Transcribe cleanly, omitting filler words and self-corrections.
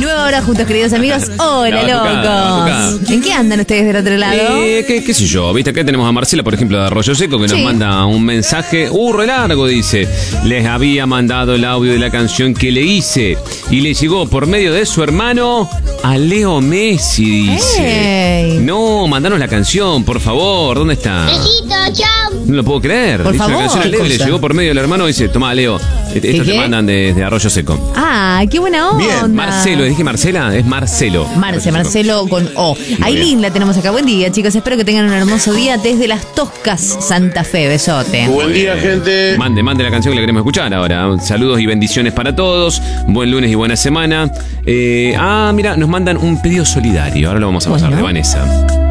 Nueva hora juntos, queridos amigos. Hola, locos. ¿En qué andan ustedes del otro lado? ¿Qué sé yo? Viste, acá tenemos a Marcela, por ejemplo, de Arroyo Seco, que nos manda un mensaje, re largo, dice. Les había mandado el audio de la canción que le hice y le llegó por medio de su hermano a Leo Messi, dice. Ey. No, mandanos la canción, por favor. ¿Dónde está? Besito, chao. No lo puedo creer. Por Dice favor. la canción a Leo y le llegó por medio del hermano y dice, tomá, Leo, esto te mandan desde Arroyo Seco. Ah, qué buena onda. Bien. Marcelo, dije Marcela, es Marcelo. Marcelo con O. Aileen la tenemos acá. Buen día, chicos. Espero que tengan un hermoso día desde Las Toscas, Santa Fe. Besote. Buen día, gente. Mande la canción que la queremos escuchar ahora. Saludos y bendiciones para todos. Buen lunes y buena semana. Mira, nos mandan un pedido solidario. Ahora lo vamos a pasar de Vanessa.